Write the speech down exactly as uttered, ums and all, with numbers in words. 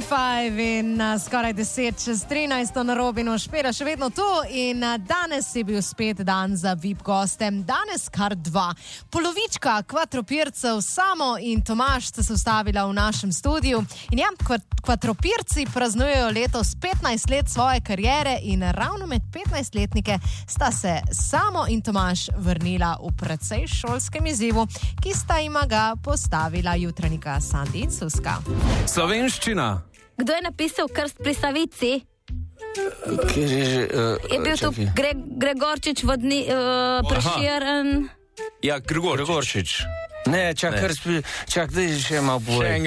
pet in uh, skoraj deset čez trinajst na Robinu, Špela še vedno tu in uh, danes je bil spet dan za V I P goste. Danes kar dva. Polovička kvadropircev, Samo in Tomaž, sta se ustavila v našem studiu. In ja, kvadropirci praznujejo letos petnajst let svoje kariere in ravno med petnajstletnike sta se Samo in Tomaž vrnila v precej šolskem izzivu, ki sta jima ga postavila jutranjika Sandi in Suska. Slovenščina. Kdo je napisal Krst pri Savici? Kjer je že... Uh, je bil to Gre, Gregorčič vodni, uh, Prešeren? Ja, Gregorčič. Gregorčič. Ne, čak, Krst pri... Čak, da je še malo bolj.